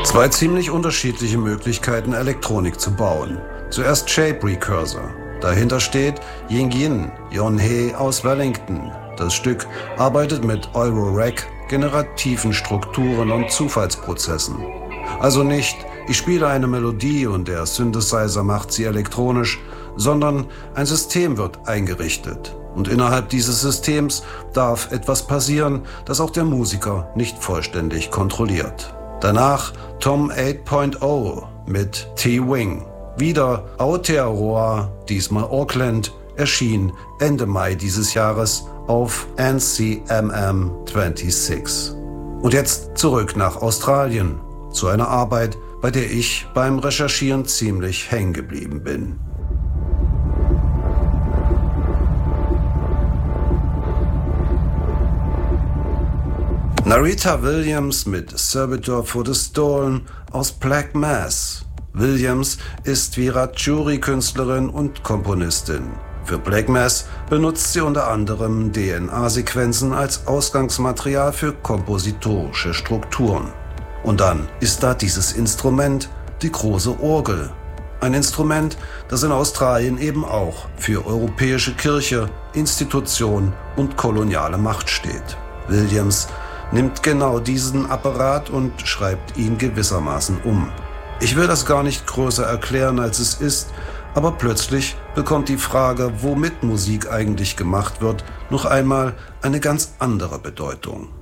Zwei ziemlich unterschiedliche Möglichkeiten, Elektronik zu bauen. Zuerst Shape Precursor. Dahinter steht Ying Yin Yonhee aus Wellington. Das Stück arbeitet mit Eurorack, generativen Strukturen und Zufallsprozessen. Also nicht, ich spiele eine Melodie und der Synthesizer macht sie elektronisch, sondern ein System wird eingerichtet. Und innerhalb dieses Systems darf etwas passieren, das auch der Musiker nicht vollständig kontrolliert. Danach Tom 8.0 mit T-Wing. Wieder Aotearoa, diesmal Auckland, erschien Ende Mai dieses Jahres auf NCMM 26. Und jetzt zurück nach Australien, zu einer Arbeit, bei der ich beim Recherchieren ziemlich hängen geblieben bin. Narita Williams mit Servitor for the Stolen aus Black Mass. Williams ist Wiradjuri-Künstlerin und Komponistin. Für Black Mass benutzt sie unter anderem DNA-Sequenzen als Ausgangsmaterial für kompositorische Strukturen. Und dann ist da dieses Instrument, die große Orgel. Ein Instrument, das in Australien eben auch für europäische Kirche, Institution und koloniale Macht steht. Williams nimmt genau diesen Apparat und schreibt ihn gewissermaßen um. Ich will das gar nicht größer erklären, als es ist, aber plötzlich bekommt die Frage, womit Musik eigentlich gemacht wird, noch einmal eine ganz andere Bedeutung.